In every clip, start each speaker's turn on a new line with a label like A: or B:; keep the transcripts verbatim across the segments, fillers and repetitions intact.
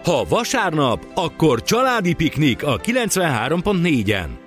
A: Ha vasárnap, akkor családi piknik a kilencvenhárom pont négyen.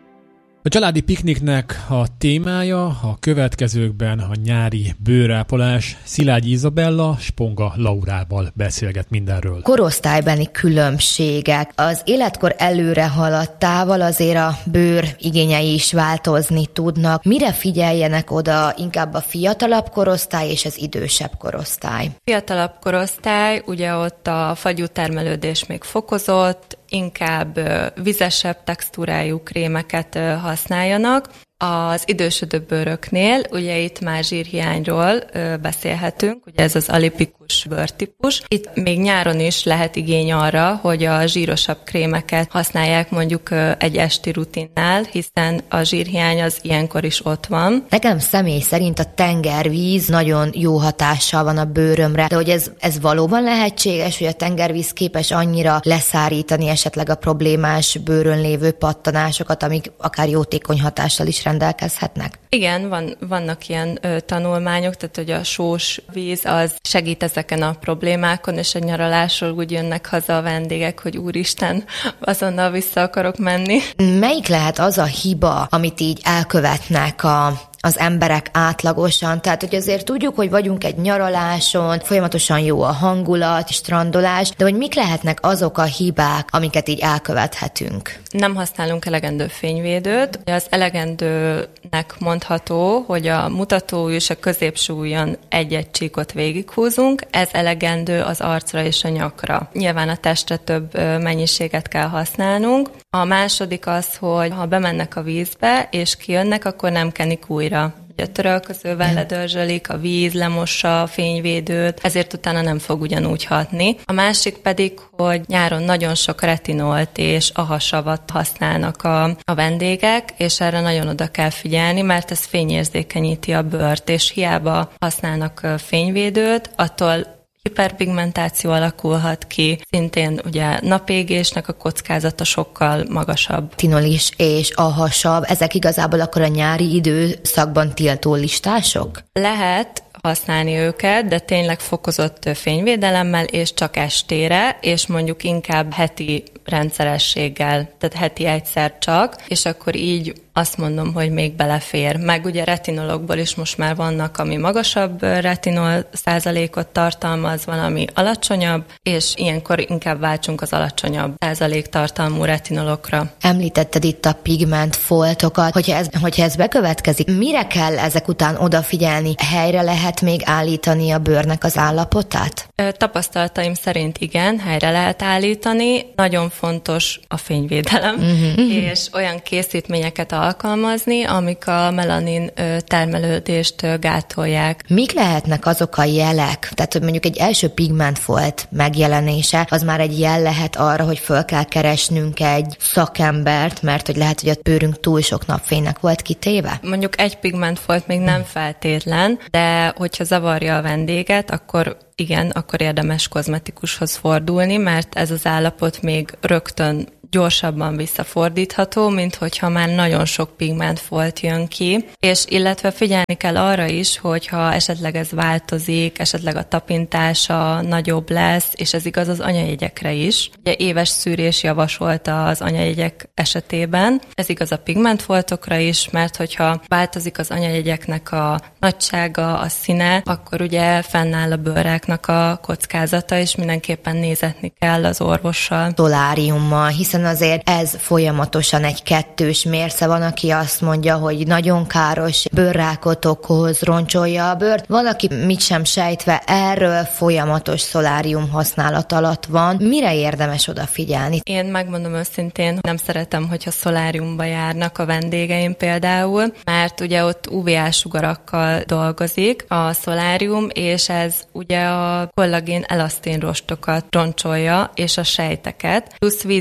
B: A családi pikniknek a témája a következőkben a nyári bőrápolás. Szilágyi Izabella Sponga Laurával beszélget mindenről.
C: Korosztálybeli különbségek. Az életkor előre haladtával azért a bőr igényei is változni tudnak. Mire figyeljenek oda inkább a fiatalabb korosztály és az idősebb korosztály?
D: Fiatalabb korosztály, ugye ott a fagyútermelődés még fokozott, inkább vizesebb textúrájú krémeket használjanak. Az idősödő bőröknél, ugye itt már zsírhiányról ö, beszélhetünk, ugye ez az alipikus bőrtípus. Itt még nyáron is lehet igény arra, hogy a zsírosabb krémeket használják mondjuk ö, egy esti rutinnál, hiszen a zsírhiány az ilyenkor is ott van.
C: Nekem személy szerint a tengervíz nagyon jó hatással van a bőrömre, de hogy ez, ez valóban lehetséges, hogy a tengervíz képes annyira leszárítani esetleg a problémás bőrön lévő pattanásokat, amik akár jótékony hatással is rendelkezhetnek?
D: Igen, van, vannak ilyen ö, tanulmányok, tehát hogy a sós víz az segít ezeken a problémákon, és a nyaralásról úgy jönnek haza a vendégek, hogy úristen, azonnal vissza akarok menni.
C: Melyik lehet az a hiba, amit így elkövetnek a az emberek átlagosan, tehát hogy azért tudjuk, hogy vagyunk egy nyaraláson, folyamatosan jó a hangulat, strandolás, de hogy mik lehetnek azok a hibák, amiket így elkövethetünk?
D: Nem használunk elegendő fényvédőt. Az elegendőnek mondható, hogy a mutatóujj és a középső ujjon egy-egy csíkot végighúzunk, ez elegendő az arcra és a nyakra. Nyilván a testre több mennyiséget kell használnunk. A második az, hogy ha bemennek a vízbe és kijönnek, akkor nem kenik újra. Ugye a törölközővel ledörzsölik, a víz lemossa a fényvédőt, ezért utána nem fog ugyanúgy hatni. A másik pedig, hogy nyáron nagyon sok retinolt és ahasavat használnak a, a vendégek, és erre nagyon oda kell figyelni, mert ez fényérzékenyíti a bőrt, és hiába használnak fényvédőt, attól hiperpigmentáció alakulhat ki, szintén ugye napégésnek a kockázata sokkal magasabb.
C: Tinolis és ahasav, ezek igazából akkor a nyári időszakban tiltó listások?
D: Lehet használni őket, de tényleg fokozott fényvédelemmel, és csak estére, és mondjuk inkább heti rendszerességgel, tehát heti egyszer csak, és akkor így azt mondom, hogy még belefér. Meg ugye retinolokból is most már vannak, ami magasabb retinol százalékot tartalmaz, van, ami alacsonyabb, és ilyenkor inkább váltsunk az alacsonyabb százalék tartalmú retinolokra.
C: Említetted itt a pigmentfoltokat, hogyha ez, hogyha ez bekövetkezik, mire kell ezek után odafigyelni? Helyre lehet még állítani a bőrnek az állapotát?
D: Tapasztalataim szerint igen, helyre lehet állítani. Nagyon fontos a fényvédelem, uh-huh. és olyan készítményeket alkalmazni, amik a melanin termelődést gátolják.
C: Mik lehetnek azok a jelek? Tehát, hogy mondjuk egy első pigmentfolt megjelenése, az már egy jel lehet arra, hogy föl kell keresnünk egy szakembert, mert hogy lehet, hogy a bőrünk túl sok napfénynek volt kitéve?
D: Mondjuk egy pigmentfolt még nem feltétlen, de hogyha zavarja a vendéget, akkor igen, akkor érdemes kozmetikushoz fordulni, mert ez az állapot még rögtön gyorsabban visszafordítható, mint hogyha már nagyon sok pigmentfolt jön ki, és illetve figyelni kell arra is, hogyha esetleg ez változik, esetleg a tapintása nagyobb lesz, és ez igaz az anyajegyekre is. Ugye éves szűrés javasolta az anyajegyek esetében, ez igaz a pigmentfoltokra is, mert hogyha változik az anyajegyeknek a nagysága, a színe, akkor ugye fennáll a bőrráknak a kockázata, és mindenképpen nézetni kell az orvossal.
C: Soláriummal, hiszen azért ez folyamatosan egy kettős mérce. Van, aki azt mondja, hogy nagyon káros, bőrrákot okoz, roncsolja a bőrt. Van, aki mit sem sejtve erről folyamatos szolárium használat alatt van. Mire érdemes odafigyelni?
D: Én megmondom őszintén, nem szeretem, hogyha szoláriumba járnak a vendégeim például, mert ugye ott ú vé á-sugarakkal dolgozik a szolárium, és ez ugye a kollagén elasztin rostokat roncsolja, és a sejteket, plusz vízelvonó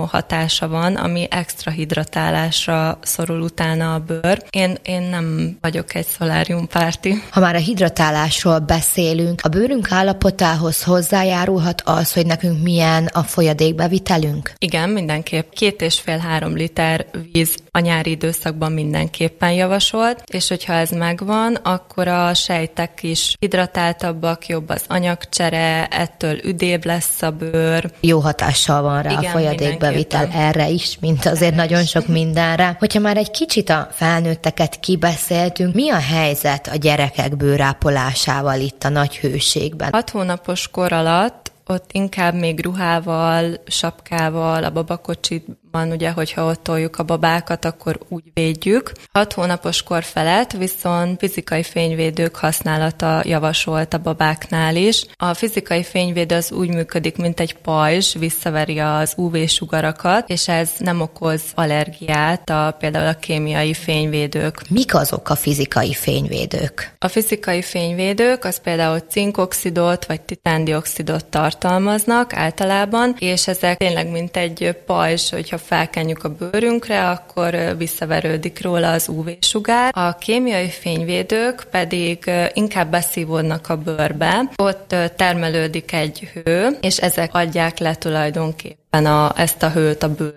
D: hatása van, ami extra hidratálásra szorul utána a bőr. Én, én nem vagyok egy szoláriumpárti.
C: Ha már a hidratálásról beszélünk, a bőrünk állapotához hozzájárulhat az, hogy nekünk milyen a folyadékbevitelünk?
D: Igen, mindenképp. Két és fél-három liter víz a nyári időszakban mindenképpen javasolt, és hogyha ez megvan, akkor a sejtek is hidratáltabbak, jobb az anyagcsere, ettől üdébb lesz a bőr.
C: Jó hatással van rá. Igen, a folyadékbevitel erre is, mint azért erre nagyon is. Sok mindenre. Hogyha már egy kicsit a felnőtteket kibeszéltünk, mi a helyzet a gyerekek bőrápolásával itt a nagy hőségben?
D: Hat hónapos kor alatt ott inkább még ruhával, sapkával, a babakocsiban, ugye, hogyha ott toljuk a babákat, akkor úgy védjük. Hat hónapos kor felett viszont fizikai fényvédők használata javasolt a babáknál is. A fizikai fényvédő az úgy működik, mint egy pajzs, visszaveri az ú vé-sugarakat, és ez nem okoz allergiát, a, például a kémiai fényvédők.
C: Mik azok a fizikai fényvédők?
D: A fizikai fényvédők az például cinkoxidot vagy titándioxidot tartalmaznak általában, és ezek tényleg mint egy pajzs, hogyha felkenjük a bőrünkre, akkor visszaverődik róla az ú vé-sugár. A kémiai fényvédők pedig inkább beszívódnak a bőrbe, ott termelődik egy hő, és ezek adják le tulajdonképpen a, ezt a hőt a bőrünk.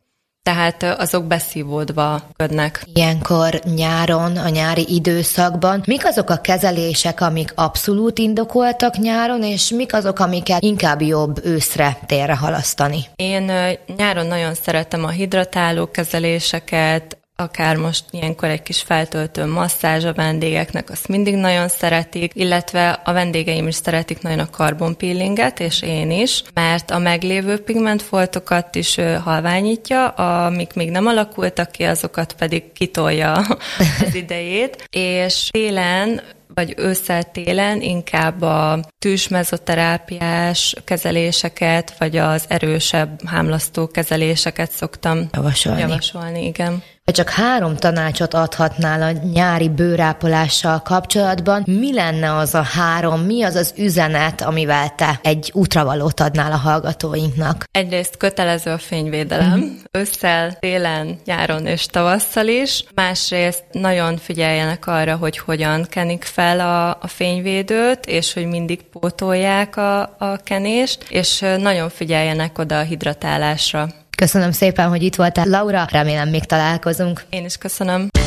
D: Tehát azok beszívódva ködnek.
C: Ilyenkor nyáron, a nyári időszakban mik azok a kezelések, amik abszolút indokoltak nyáron, és mik azok, amiket inkább jobb őszre térre halasztani?
D: Én nyáron nagyon szeretem a hidratáló kezeléseket, akár most ilyenkor egy kis feltöltő masszázs a vendégeknek, azt mindig nagyon szeretik, illetve a vendégeim is szeretik nagyon a karbonpeelinget, és én is, mert a meglévő pigmentfoltokat is halványítja, amik még nem alakultak ki, azokat pedig kitolja az idejét, és télen vagy ősszel-télen inkább a tűs mezoterápiás kezeléseket, vagy az erősebb hámlasztó kezeléseket szoktam
C: javasolni.
D: javasolni igen.
C: Ha csak három tanácsot adhatnál a nyári bőrápolással kapcsolatban, mi lenne az a három, mi az az üzenet, amivel te egy útravalót adnál a hallgatóinknak?
D: Egyrészt kötelező a fényvédelem, mm. ősszel, télen, nyáron és tavasszal is. Másrészt nagyon figyeljenek arra, hogy hogyan kenik fel a, a fényvédőt, és hogy mindig pótolják a, a kenést, és nagyon figyeljenek oda a hidratálásra.
C: Köszönöm szépen, hogy itt voltál, Laura, remélem még találkozunk.
D: Én is köszönöm.